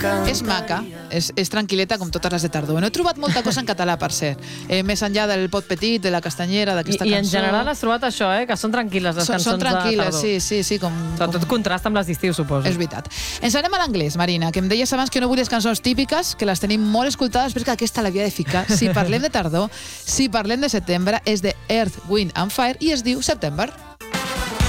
És maca, és tranquil·leta com totes les de tardor. No he trobat molta cosa en català, per cert. Més enllà del Pot Petit, de la Castanyera, d'aquesta cançó. I en general has trobat això, que són tranquil·les les cançons de tardor. Són tranquil·les, sí. Tot contrasta amb les d'estiu, suposo. És veritat. Ens anem a l'anglès, Marina, que em deies abans que no volies cançons típiques, que les tenim molt escoltades, però és que aquesta l'havia de ficar. Si parlem de tardor, si parlem de setembre, és de Earth, Wind and Fire i es diu September.